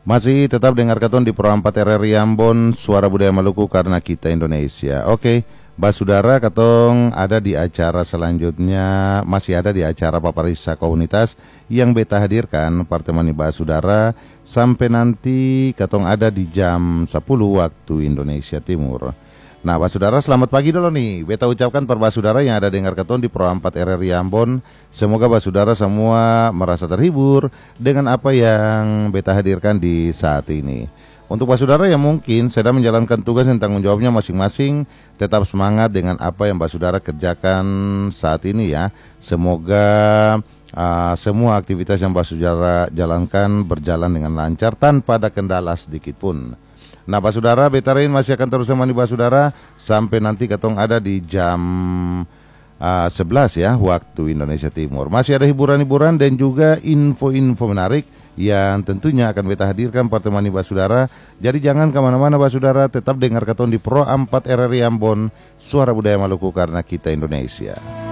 Masih tetap dengar katon di Pro 4 RRI Ambon, Suara Budaya Maluku karena kita Indonesia. Oke, Basudara katong ada di acara selanjutnya, masih ada di acara Paparisa Komunitas yang beta hadirkan pertemuan Basudara sampai nanti katong ada di jam 10 waktu Indonesia Timur. Nah, Basudara selamat pagi dulu nih. Beta ucapkan per Basudara yang ada dengar katon di Pro 4 RRI Ambon. Semoga Basudara semua merasa terhibur dengan apa yang beta hadirkan di saat ini. Untuk Basudara yang mungkin sedang menjalankan tugas dan tanggung jawabnya masing-masing, tetap semangat dengan apa yang Basudara kerjakan saat ini ya. Semoga semua aktivitas yang Basudara jalankan berjalan dengan lancar tanpa ada kendala sedikit pun. Nah, Basudara, Betarin masih akan terus menemani Basudara sampai nanti katong ada di jam 11 ya, waktu Indonesia Timur. Masih ada hiburan-hiburan dan juga info-info menarik yang tentunya akan beta hadirkan pertemuan Basudara. Jadi jangan kemana-mana Basudara, tetap dengar katong di Pro 4 RRI Ambon, Suara Budaya Maluku karena kita Indonesia.